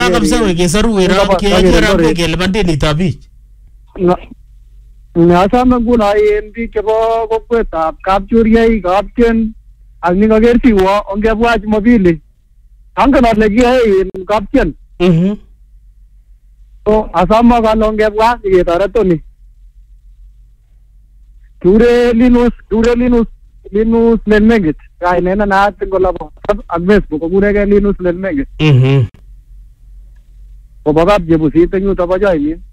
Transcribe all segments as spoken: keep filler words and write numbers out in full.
kabisa weke saru wera kiara kele bandeni tabich. Nasama nguna en biik chebo kokwetab kapchuriai kaptien ak ningoker siwo ongebwa Jumapili. Angen ale kiyoe en kaptien. Mhm. So asama kale ongebwa ketoretoni. Kure Linus, kure Linus, Linus Lenmengit. Kainet ne naat ngolabo ak Facebook kokurege Linus Lenmengit. Mhm. Kobo kapchebusit eng yuto bo Joimin.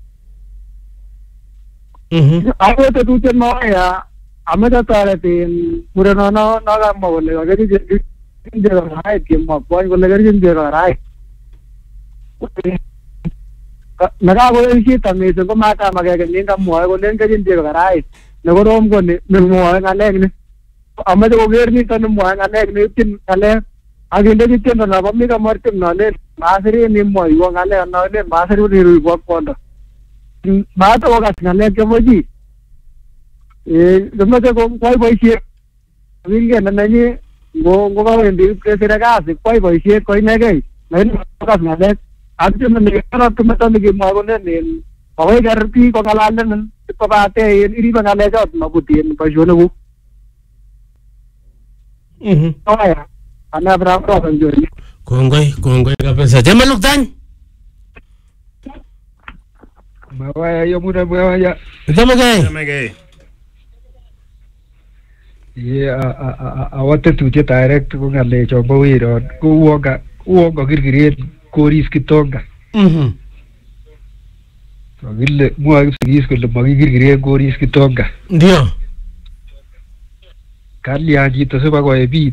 Mhm. Ako tetutiet noya ameche toretin murenono nokamwa kole kakeriche karait kemwa kwony kole keriche karait. Nekakoyoisiet mising ko makamake kenyin kamwoe kolen keriche karait nekorom ko ni nemwoe ng'alek ni. Ameche koker nito nemwoe ng'alek neipchin ng'alek akindechi tiendo nebo Mika Martin nolen masirin imwoiwo ng'alek nolen masirin iribwo kwondo. Maata kokas ng'alek chebo chi. Eh, komeche koyai boisiet. Wilgen nenyi ngo ngo kawendi kesire kasi koyai boisiet ko inegei. Lakini kokas ng'alek. Atyeme nekerot kometo nekimwa kolen akoi ker biik kong'alalen kobate iribe ng'alechot mabutien boisionikuk. Mhm. Oya. Ana bravo njoni. Kongoi, kongoi kabisa. Jema luktany. Mawaya yo muda mawaya. Jema gay. Jema gay. Ye a a a awate tuje direct ko ngale chombo wiro ko uoga uoga girgiret koris kitonga. Mhm. So gille mua kipsigis kole magigirgiret koris kitonga. Ndio. Kalya chito siba ko ebit.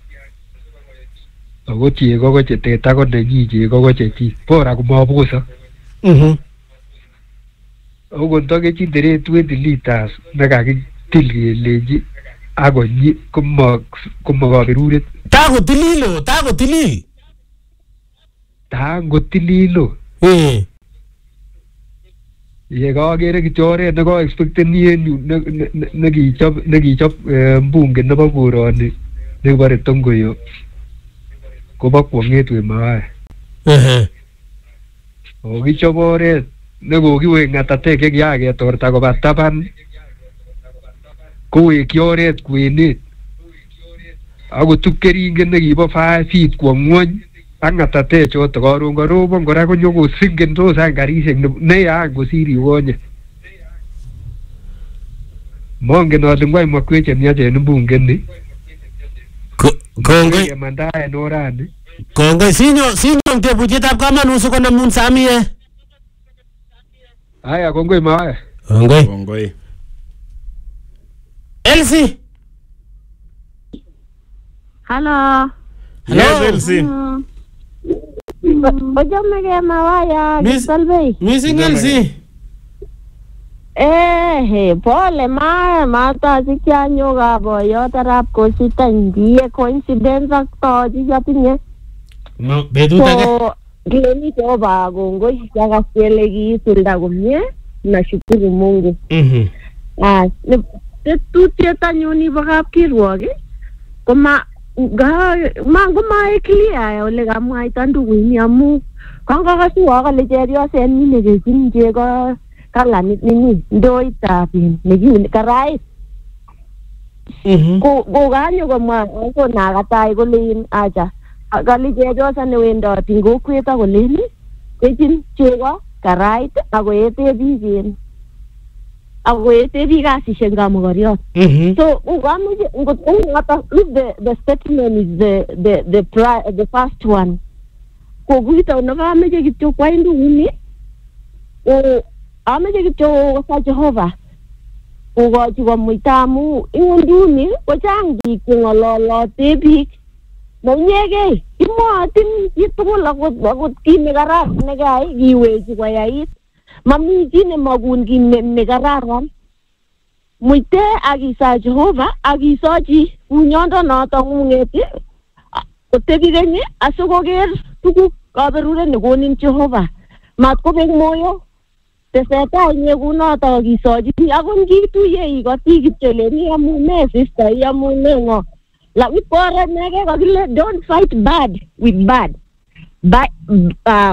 Ako chego ko cheteta ko nenyi chego ko chechi. Bora kumabusa. Mhm. Ako ntoke chindere twenty liters nekakitil keleji ako nyi komo komo kaberuret. Tako tililo, tako tilil. Tango tililo. Eh. Ye kakere kityo oret neko expecteni en yu nekichop nekichop mbunge nebo koroni nekibore Tongoyo kobo kwong'et we mawaya. Ehe. Kokichop oret nekokiwek ng'atatek chekiaketorta koba taban kowekyi oret kwenet akotup keringet nekibo five feet kwo ng'wony ak ng'atatek choto karon karobon kora konyokosingendos any karisiek neyaa kosir yukonye. Mongen ale ngwany makwech chemiachen mbungeni. Kongoi. Kemanda en orani. Kongoi sinyo sinyo tebutietab kamanut sikonamun samie. Aya kongoi mawaya. Kongoi. Kongoi. Elsie. Hello. Yes, Elsie. Ojamege mawaya Salvei. Missing Elsie. Eh, pole ma mata sikianyoga boyot arap kosita ndiye coincidence ak toji yatinye. No, betut age. So, geni to ba gongoi yakasele kiisulda komye nashukuru Mungu. Mhm. Ah, tetutiet anyun ibo kapkirwok koma ga mango mae clear ole kamwaita nduguini amu kangakasuwa kale cherioset ni nekechin chego kalanit nini ndoitab nekiuni karait. Mhm. Ko ko ganyo komwa ko nakatai kole acha kali cherioset newendoti kokwet akoleni kechin chego karait akoete biik akoete biik kasisiek ngamokoriot. Mhm. So ugameje ngotongata if the the statement is the the the pri, the first one ko kuita unagameje kityo kwa nduni o ameje kityo kwa Jehova ugoji kwa muitamu ingunduni ko chang biik ngololote biik monyege imwatin yitugul akot akot kine karar negai giweji kwa yait mami kine magun kine nekararan muite akisa Jehova akisochi unyondo noto ngungeti kotebi kenye asikoker tuguk kaberuret nekonin Jehova matkobek moyo tesetai inye kunoto akisochi akon kituye ikoti kityo leni amune sister amune ngo la wipore nege kakile don't fight bad with bad by uh,